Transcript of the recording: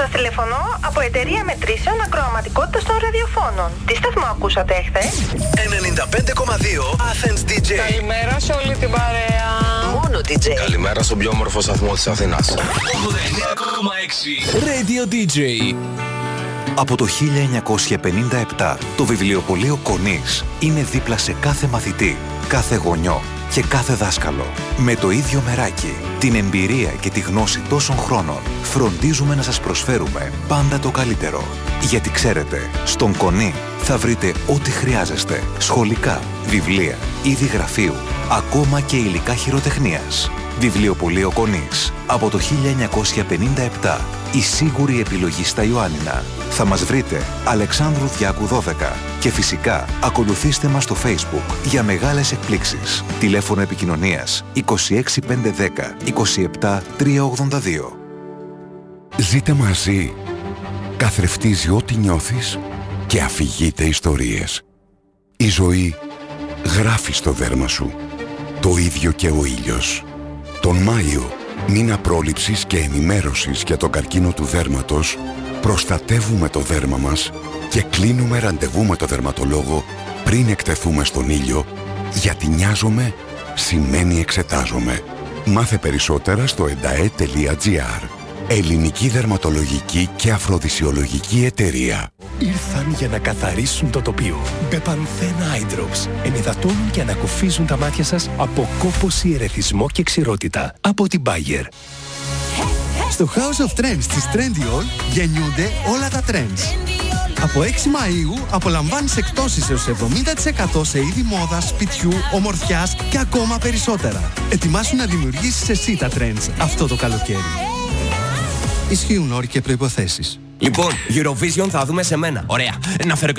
Σας τηλεφωνώ από εταιρεία μετρήσεων ακροαματικότητας των ραδιοφώνων. Τι σταθμό ακούσατε εχθές? 95,2 Athens DJ. Καλημέρα σε όλη την παρέα. Μόνο DJ. Καλημέρα στον πιο όμορφο σταθμό της Αθήνας. 89,6 Radio DJ. Από το 1957, το βιβλιοπωλείο Κονής είναι δίπλα σε κάθε μαθητή, κάθε γονιό και κάθε δάσκαλο. Με το ίδιο μεράκι, την εμπειρία και τη γνώση τόσων χρόνων, φροντίζουμε να σας προσφέρουμε πάντα το καλύτερο. Γιατί ξέρετε, στον Κονή θα βρείτε ό,τι χρειάζεστε. Σχολικά, βιβλία, είδη γραφείου, ακόμα και υλικά χειροτεχνίας. Βιβλιοπωλείο Κονής. Από το 1957, η σίγουρη επιλογή στα Ιωάννινα. Θα μας βρείτε Αλεξάνδρου Διάκου 12 και φυσικά ακολουθήστε μας στο Facebook για μεγάλες εκπλήξεις. Τηλέφωνο επικοινωνίας 26510 27 382. Ζείτε μαζί. Καθρεφτίζει ό,τι νιώθεις και αφηγείται ιστορίες. Η ζωή γράφει στο δέρμα σου. Το ίδιο και ο ήλιος. Τον Μάιο, μήνα πρόληψης και ενημέρωσης για τον καρκίνο του δέρματος, προστατεύουμε το δέρμα μας και κλείνουμε ραντεβού με το δερματολόγο πριν εκτεθούμε στον ήλιο, γιατί νοιάζομαι σημαίνει εξετάζομαι. Μάθε περισσότερα στο endae.gr. Ελληνική δερματολογική και αφροδισιολογική εταιρεία. Ήρθαν για να καθαρίσουν το τοπίο. Bepanthen Eye Drops. Ενυδατώνουν και ανακουφίζουν τα μάτια σας από κόπωση, ερεθισμό και ξηρότητα. Από την Bayer. Στο House of Trends της Trendyol γεννιούνται όλα τα trends. Από 6 Μαΐου απολαμβάνεις εκτόσεις έως 70% σε είδη μόδας, σπιτιού, ομορφιάς και ακόμα περισσότερα. Ετοιμάσου να δημιουργήσεις εσύ τα trends αυτό το καλοκαίρι. Ισχύουν όροι και προϋποθέσεις. Λοιπόν, Eurovision θα δούμε σε μένα. Ωραία. Να φέρω